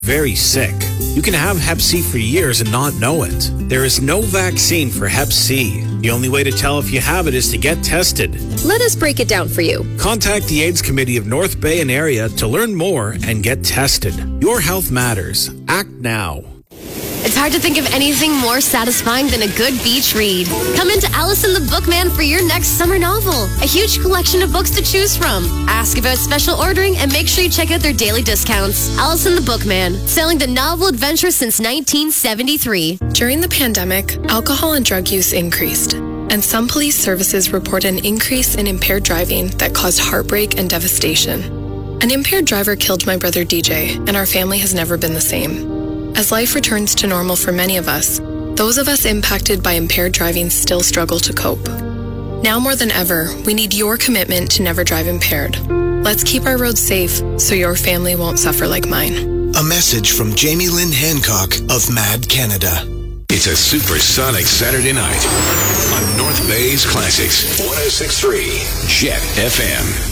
very sick. You can have Hep C for years and not know it. There is no vaccine for Hep C. The only way to tell if you have it is to get tested. Let us break it down for you. Contact the AIDS Committee of North Bay and area to learn more and get tested. Your health matters. Act now. It's hard to think of anything more satisfying than a good beach read. Come into Allison the Bookman for your next summer novel. A huge collection of books to choose from. Ask about special ordering and make sure you check out their daily discounts. Allison the Bookman, selling the novel adventure since 1973. During the pandemic, alcohol and drug use increased, and some police services report an increase in impaired driving that caused heartbreak and devastation. An impaired driver killed my brother DJ, and our family has never been the same. As life returns to normal for many of us, those of us impacted by impaired driving still struggle to cope. Now more than ever, we need your commitment to never drive impaired. Let's keep our roads safe so your family won't suffer like mine. A message from Jamie Lynn Hancock of Mad Canada. It's a supersonic Saturday night on North Bay's Classics 106.3 Jet FM.